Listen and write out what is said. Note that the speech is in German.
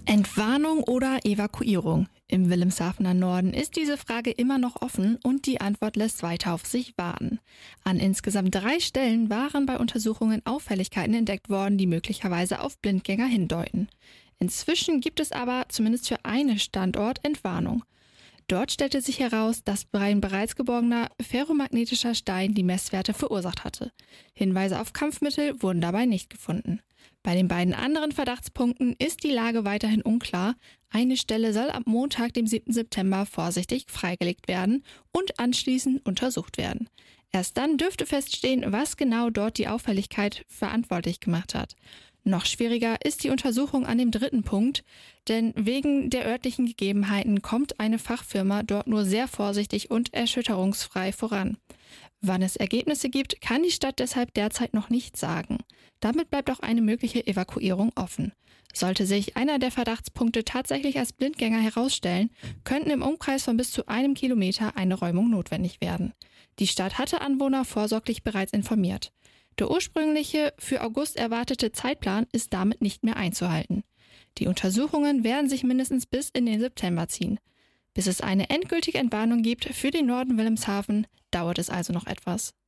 Entwarnung oder Evakuierung? Im Wilhelmshavener Norden ist diese Frage immer noch offen und die Antwort lässt weiter auf sich warten. An insgesamt 3 Stellen waren bei Untersuchungen Auffälligkeiten entdeckt worden, die möglicherweise auf Blindgänger hindeuten. Inzwischen gibt es aber zumindest für einen Standort Entwarnung. Dort stellte sich heraus, dass ein bereits geborgener ferromagnetischer Stein die Messwerte verursacht hatte. Hinweise auf Kampfmittel wurden dabei nicht gefunden. Bei den beiden anderen Verdachtspunkten ist die Lage weiterhin unklar. Eine Stelle soll ab Montag, dem 7. September, vorsichtig freigelegt werden und anschließend untersucht werden. Erst dann dürfte feststehen, was genau dort die Auffälligkeit verantwortlich gemacht hat. Noch schwieriger ist die Untersuchung an dem 3. Punkt, denn wegen der örtlichen Gegebenheiten kommt eine Fachfirma dort nur sehr vorsichtig und erschütterungsfrei voran. Wann es Ergebnisse gibt, kann die Stadt deshalb derzeit noch nicht sagen. Damit bleibt auch eine mögliche Evakuierung offen. Sollte sich einer der Verdachtspunkte tatsächlich als Blindgänger herausstellen, könnten im Umkreis von bis zu 1 Kilometer eine Räumung notwendig werden. Die Stadt hatte Anwohner vorsorglich bereits informiert. Der ursprüngliche für August erwartete Zeitplan ist damit nicht mehr einzuhalten. Die Untersuchungen werden sich mindestens bis in den September ziehen. Bis es eine endgültige Entwarnung gibt für den Norden Wilhelmshaven, dauert es also noch etwas.